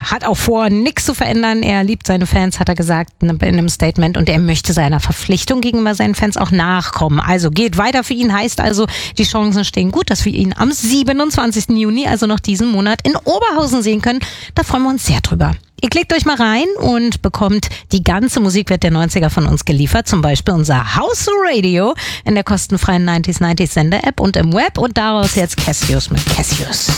hat auch vor, nichts zu verändern. Er liebt seine Fans, hat er gesagt in einem Statement, und er möchte seiner Verpflichtung gegenüber seinen Fans auch nachkommen. Also geht weiter für ihn, heißt also, die Chancen stehen gut, dass wir ihn am 27. Juni, also noch diesen Monat, in Oberhausen sehen können. Da freuen wir uns sehr drüber. Ihr klickt euch mal rein und bekommt die ganze Musikwelt der 90er von uns geliefert. Zum Beispiel unser House Radio in der kostenfreien 90s Sender-App und im Web. Und daraus jetzt Cassius mit Cassius.